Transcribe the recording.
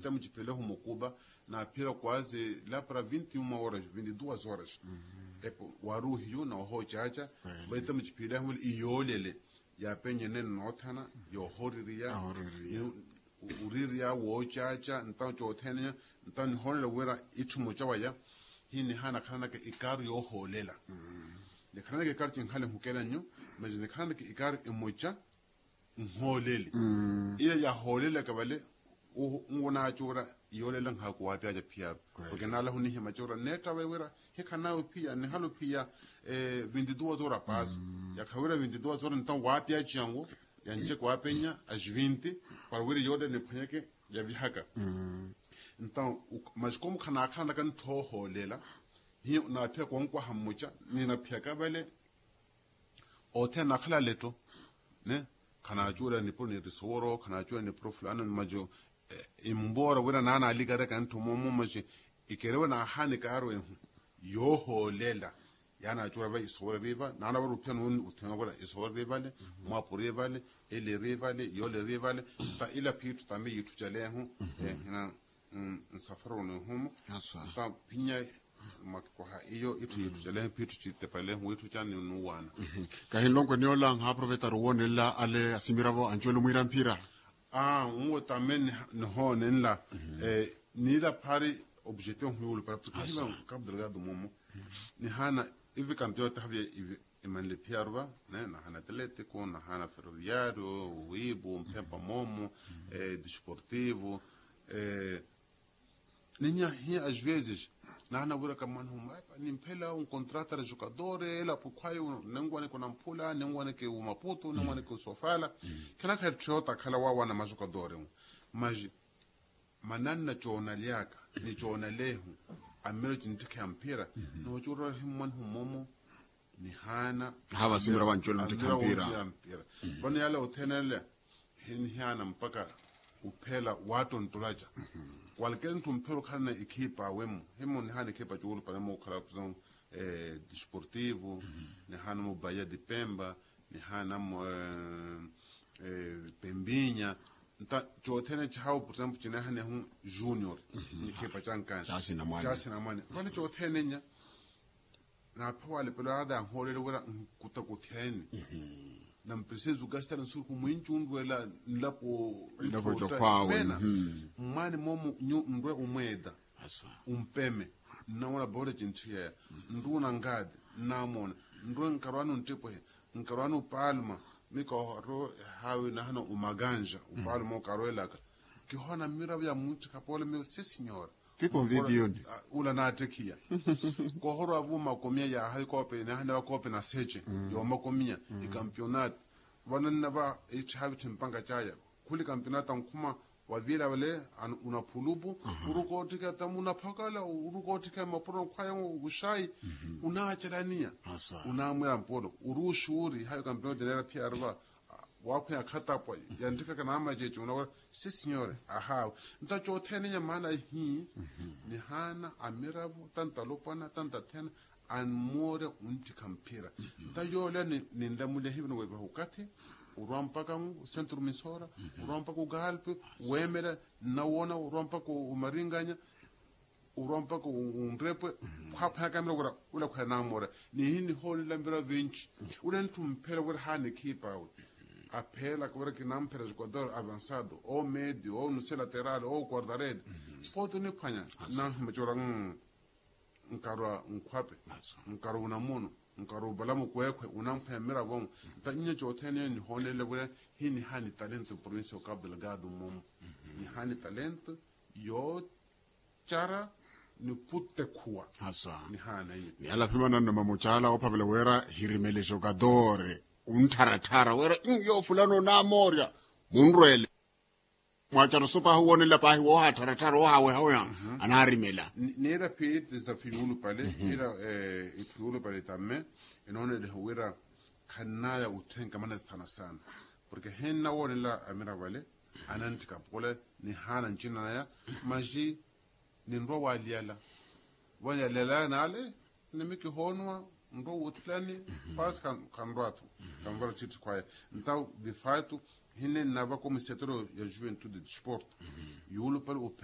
estamos pela Cuba na pira quase lá para 21 horas, 22 horas. O Rio na Hojaja, vai estamos pela e olhele, e a penha nem notana, e o Horiria, o Riria, o Hojaja, então o Tenia, então o Honda Wera, Ichumujawaya, hini hana kanaka ikaru yo holela. Le kanaka ikaru in hale hukelanyo, mas le kanaka ikaru emoja, holeli. Ila ya holela kabale, ngona chura yolela haku wapi aja pia. Porque nala huni hima chura neta wera, heka nao pia, ne halo pia 22 horas passa. Ya kawira 22 horas então wapi aja yango, ya nche kwa penya as 20 para wera yoda ne panyake ya vihaka. Então, mas como kanakana kan toho lela, hi na pia kwa nkwa hamucha, ni na pia kabale, ote nakala leto, ne, kana jura ni pro ni risoro, kana jura ni pro fulano, majo, imbora wera nana aligare kan tumomo maji, ikerewa na hani karo yoho lela, yana jura va isoro riva, nana waru pia nuni utena wera isoro rivale, mwapu rivale, ele rivale, yole rivale, ta ila pitu tambi yutujale hu, hina, nsafaro ne humo ta pinya makwa iyo itu yutujale pitu chitepale hu itu chani nuwana ka hinlongo ne ola ha profeta ruone la ale asimiravo anjolo muira mpira ngo tamen ne ho ne la ni la pari objectif hu para porque cap delgado momo ni hana ivi campeão tavia iman le piarva né na hana atletico na hana ferroviário wibo mpempa momo desportivo Ninha às vezes na vura kama nimpela contrata jogadore ela pukwayo nengwane kuna mpula nengwane ke Maputo nengwane ke Sofala kana ka chota kala wawa na majogadore mas manana chona liaka ni chona lehu amero chintike ampira no chura himman humomo ni hana hava simira wancholo ntike ampira bani yale utenele hana mpaka upela watu ntulaja Qualquer tumpero kana equipa wemo hemo ni hana equipa julu para mo kala kuzon desportivo ni hana mo Bahia de Pemba ni hana mo Pembinha nta chotene chao por exemplo chine hana hun junior ni equipa chankan chasi na mane bani chotene nya na pawale pelo ada holele wera kutakuteni na mpreciso gastar no surco muito ela lapo pena mani momo ndwe umeda umpeme na wala bora jintia nduna ngade na mona ndwe nkarwano ntipo nkarwano palma miko ro hawi na hano umaganja upalma karoela ki hona mira ya muito kapole meu se senhora tipo video ni ula na tekia ko horo avuma komia ya hai kope na hana kope na seche yo makomia i campeonato wanana ba habitin mpanga chaya kuli campeonato nkuma wavila wale una pulubu uruko tika tamuna pakala uruko tika maporo kwayo ushai unaachelania unamwera mpodo urushuri hayo campeonato dera pia arba wapo ya katapo yandika kana amajeje unawa si signore aha ntacho thenenya mana hi ni hana amiravu tanta lopana tanta tena an more unti kampira ntayo le ni ndamule hivi no weba hukati urampaka centro misora urampaka galpe wemera nawona urampaka umaringanya urampaka unrepe khapha kamera ula khona namora ni hini holi lambira vinci ulentumpera wera hane kipa apela que que não para jogador avançado ou médio ou no seu lateral ou guarda-rede pode nem panha não majora caro quape caro unamuno caro balamo kwekwe unampemera bom tanya jotene ni honele bure hini hani talento província Cabo Delgado mom ni hani talento yo chara ni putte kuwa ni hana yi ni ala pimana na mamuchala o pabele wera hirimele jogadore untaratara wera yo fulano na moria munrwele mwacharo sopa huone la pahi wo ha taratara wo hawe hawe anarimela nera pit is da filulu pale era ifilulu pale tamme enone de wera kanaya utenga mana sana porque henna wone la amira vale anantika pole ni hana nchina ya maji ni ndo waliala wanya lela nale nemiki honwa ndo utlani pas kan rato kan var chit kwae então de fato hine nava como setor ya juventude de desporto yulu para o